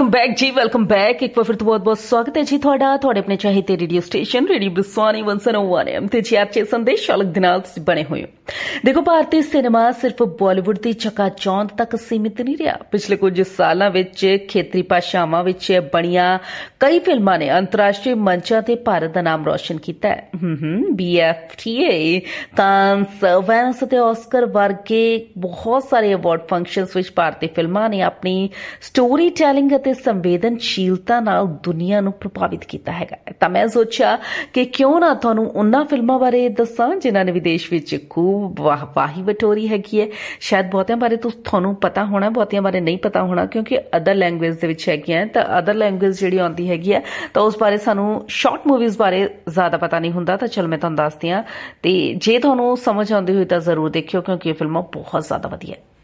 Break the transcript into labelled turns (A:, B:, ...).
A: Welcome back ਇੱਕ ਵਾਰ ਫਿਰ ਤੋਂ ਬਹੁਤ-ਬਹੁਤ ਸਵਾਗਤ ਹੈ ਜੀ ਤੁਹਾਡਾ ਤੁਹਾਡੇ ਆਪਣੇ ਚਾਹੀਦੇ ਰੇਡੀਓ ਸਟੇਸ਼ਨ ਰੇਡੀਓ ਬ੍ਰਿਸਵਾਨੀ 101 FM ਤੇ ਜੀ ਅੱਜ ਸੰਦੇਸ਼ ਅਲੱਗ ਦੇ ਨਾਲ ਤੁਸੀਂ ਬਣੇ ਹੋਏ ਹੋ। ਦੇਖੋ ਭਾਰਤੀ ਸਿਨੇਮਾ ਸਿਰਫ ਬਾਲੀਵੁੱਡ ਦੀ ਚਕਾਚੌਂਧ ਤੱਕ ਸੀਮਿਤ ਨਹੀਂ ਰਿਹਾ। ਪਿਛਲੇ ਕੁਝ ਸਾਲਾਂ ਵਿੱਚ ਖੇਤਰੀ ਭਾਸ਼ਾਵਾਂ ਵਿੱਚ ਬਣੀਆਂ ਕਈ ਫਿਲਮਾਂ ਨੇ ਅੰਤਰਰਾਸ਼ਟਰੀ ਮੰਚਾਂ ਤੇ ਭਾਰਤ ਦਾ ਨਾਮ ਰੋਸ਼ਨ ਕੀਤਾ ਹੈ। BFTA ਕਾਂਸ ਵੈਨਸ ਅਤੇ ਆਸਕਰ ਵਰਗੇ ਬਹੁਤ ਸਾਰੇ ਅਵਾਰਡ ਫੰਕਸ਼ਨਸ ਵਿੱਚ ਭਾਰਤੀ ਫਿਲਮਾਂ ਨੇ ਆਪਣੀ ਸਟੋਰੀ ਟੈਲਿੰਗ ਅਤੇ ਸੰਵੇਦਨਸ਼ੀਲਤਾ ਨਾਲ ਦੁਨੀਆ ਨੂੰ ਪ੍ਰਭਾਵਿਤ ਕੀਤਾ ਹੈਗਾ। ਤਾਂ ਮੈਂ ਸੋਚਿਆ ਕਿ ਕਿਉਂ ਨਾ ਤੁਹਾਨੂੰ ਉਹਨਾਂ ਫਿਲਮਾਂ ਬਾਰੇ ਦੱਸਾਂ ਜਿਨ੍ਹਾਂ ਨੇ ਵਿਦੇਸ਼ ਵਿੱਚ ਖੂਬ ਵਾਹਵਾਹੀ ਬਟੋਰੀ ਹੈਗੀ ਹੈ। ਸ਼ਾਇਦ ਬਹੁਤਿਆਂ ਬਾਰੇ ਤੁਹਾਨੂੰ ਪਤਾ ਹੋਣਾ, ਬਹੁਤਿਆਂ ਬਾਰੇ ਨਹੀਂ ਪਤਾ ਹੋਣਾ ਕਿਉਂਕਿ ਅਦਰ ਲੈਂਗੁਏਜ ਦੇ ਵਿੱਚ ਹੈਗੀਆਂ। ਤਾਂ ਅਦਰ ਲੈਂਗੁਏਜ ਜਿਹੜੀ ਆਉਂਦੀ ਹੈਗੀ ਹੈ ਤਾਂ ਉਸ ਬਾਰੇ ਸਾਨੂੰ ਸ਼ਾਰਟ ਮੂਵੀਜ਼ ਬਾਰੇ ਜ਼ਿਆਦਾ ਪਤਾ ਨਹੀਂ ਹੁੰਦਾ। ਤਾਂ ਚਲ ਮੈਂ ਤੁਹਾਨੂੰ ਦੱਸਦੀ ਹਾਂ ਤੇ ਜੇ ਤੁਹਾਨੂੰ ਸਮਝ ਆਉਂਦੀ ਹੋਈ ਤਾਂ ਜ਼ਰੂਰ ਦੇਖਿਓ ਕਿਉਂਕਿ ਇਹ ਫਿਲਮਾਂ ਬਹੁਤ ਜ਼ਿਆਦਾ ਵਧੀਆ ਹੈ।